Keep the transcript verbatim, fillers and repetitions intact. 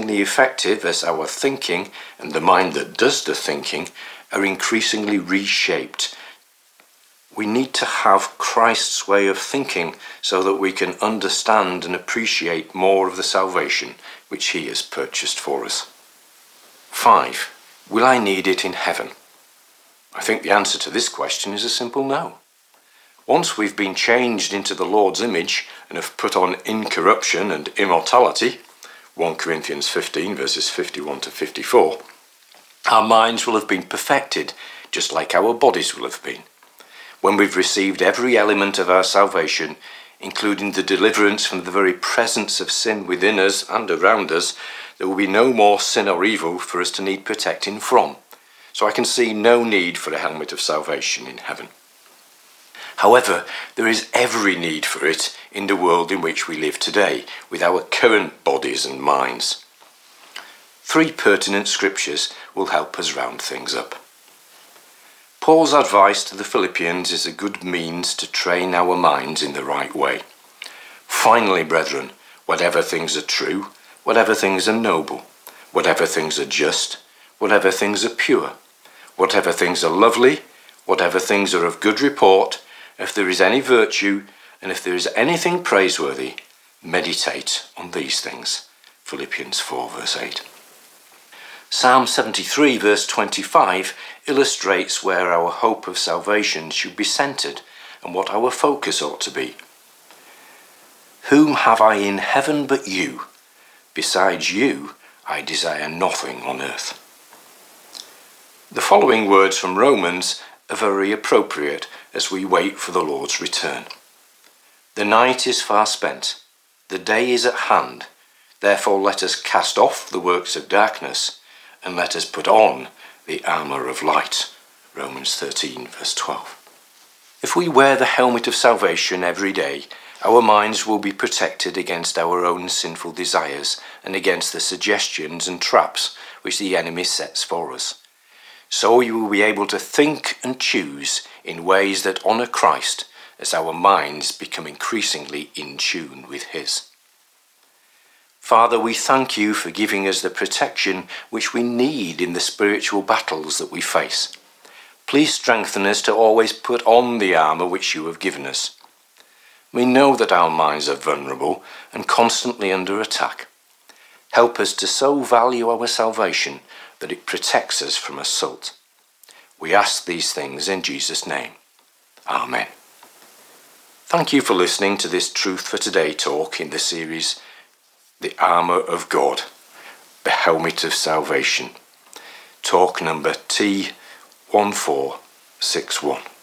increasingly effective as our thinking and the mind that does the thinking are increasingly reshaped. We need to have Christ's way of thinking so that we can understand and appreciate more of the salvation which he has purchased for us. Five, will I need it in heaven? I think the answer to this question is a simple no. Once we've been changed into the Lord's image and have put on incorruption and immortality, First Corinthians fifteen verses fifty-one to fifty-four, our minds will have been perfected just like our bodies will have been. When we've received every element of our salvation, including the deliverance from the very presence of sin within us and around us, there will be no more sin or evil for us to need protecting from. So I can see no need for a helmet of salvation in heaven. However, there is every need for it in the world in which we live today, with our current bodies and minds. Three pertinent scriptures will help us round things up. Paul's advice to the Philippians is a good means to train our minds in the right way. Finally, brethren, whatever things are true, whatever things are noble, whatever things are just, whatever things are pure, whatever things are lovely, whatever things are of good report, if there is any virtue, and if there is anything praiseworthy, meditate on these things. Philippians four verse eight. Psalm seventy-three verse twenty-five illustrates where our hope of salvation should be centred and what our focus ought to be. Whom have I in heaven but you? Besides you, I desire nothing on earth. The following words from Romans are very appropriate as we wait for the Lord's return. The night is far spent, the day is at hand, therefore let us cast off the works of darkness, and let us put on the armour of light. Romans thirteen verse twelve. If we wear the helmet of salvation every day, our minds will be protected against our own sinful desires and against the suggestions and traps which the enemy sets for us. So we will be able to think and choose in ways that honour Christ as our minds become increasingly in tune with his. Father, we thank you for giving us the protection which we need in the spiritual battles that we face. Please strengthen us to always put on the armour which you have given us. We know that our minds are vulnerable and constantly under attack. Help us to so value our salvation that it protects us from assault. We ask these things in Jesus' name. Amen. Thank you for listening to this Truth for Today talk in the series, The Armour of God, the Helmet of Salvation. Talk number T one four six one.